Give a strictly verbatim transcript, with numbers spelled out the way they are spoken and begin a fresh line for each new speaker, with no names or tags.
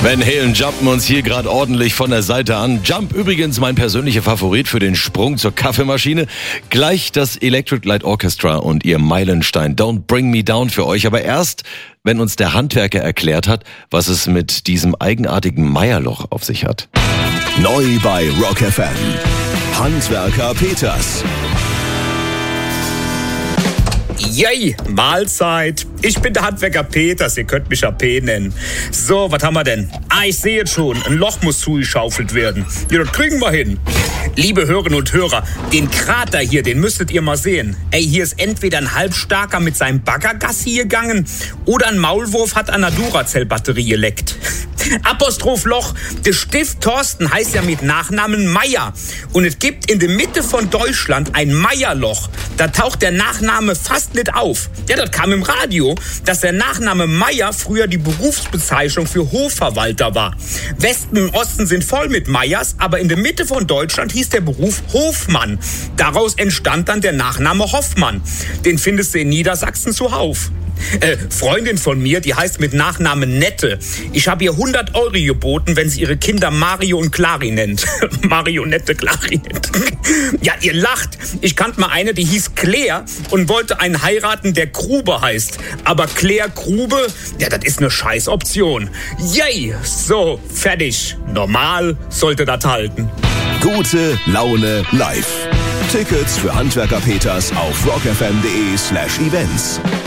Van Halen jumpen uns hier gerade ordentlich von der Seite an. Jump übrigens mein persönlicher Favorit für den Sprung zur Kaffeemaschine. Gleich das Electric Light Orchestra und ihr Meilenstein Don't Bring Me Down für euch. Aber erst, wenn uns der Handwerker erklärt hat, was es mit diesem eigenartigen Meierloch auf sich hat.
Neu bei Rock F M. Handwerker Peters.
Yay, Mahlzeit. Ich bin der Handwerker Peters, ihr könnt mich A P nennen. So, was haben wir denn? Ah, ich sehe jetzt schon, ein Loch muss zugeschaufelt werden. Ja, das kriegen wir hin. Liebe Hörerinnen und Hörer, den Krater hier, den müsstet ihr mal sehen. Ey, hier ist entweder ein Halbstarker mit seinem Baggergassi gegangen oder ein Maulwurf hat an der Duracell-Batterie geleckt. Apostroph Loch. Der Stift Thorsten heißt ja mit Nachnamen Meier. Und es gibt in der Mitte von Deutschland ein Meierloch. Da taucht der Nachname fast nicht auf. Ja, das kam im Radio, dass der Nachname Meier früher die Berufsbezeichnung für Hofverwalter war. Westen und Osten sind voll mit Meiers, aber in der Mitte von Deutschland hieß der Beruf Hofmann. Daraus entstand dann der Nachname Hoffmann. Den findest du in Niedersachsen zuhauf. Äh, Freundin von mir, die heißt mit Nachnamen Nette. Ich habe ihr hundert Euro geboten, wenn sie ihre Kinder Mario und Clari nennt. Marionette Clari nennt. Ja, ihr lacht. Ich kannte mal eine, die hieß Claire und wollte einen heiraten, der Grube heißt. Aber Claire Grube, ja, das ist eine Scheißoption. Yay! So, fertig. Normal sollte das halten.
Gute Laune live. Tickets für Handwerker Peters auf rockfm.de slash events.